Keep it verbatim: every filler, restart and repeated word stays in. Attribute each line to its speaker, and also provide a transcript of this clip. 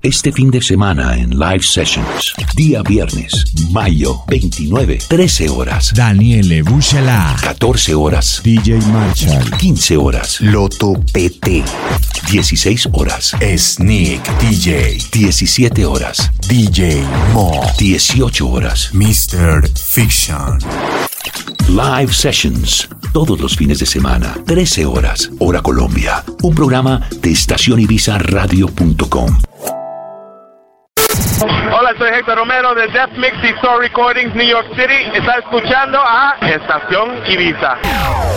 Speaker 1: este fin de semana en Live Sessions. Día viernes, mayo veintinueve, trece horas.
Speaker 2: Daniele Buchala.
Speaker 1: catorce horas.
Speaker 2: D J Marshall.
Speaker 1: quince horas. Loto P T. dieciséis horas.
Speaker 3: Sneak D J.
Speaker 1: diecisiete horas.
Speaker 3: D J Mo.
Speaker 1: dieciocho horas.
Speaker 3: mister Fiction.
Speaker 1: Live Sessions, todos los fines de semana, trece horas, hora Colombia. Un programa de estación ibiza radio punto com.
Speaker 4: Hola, soy Héctor Romero de Death Mix y Soul Recordings, New York City. Está escuchando a Estación Ibiza.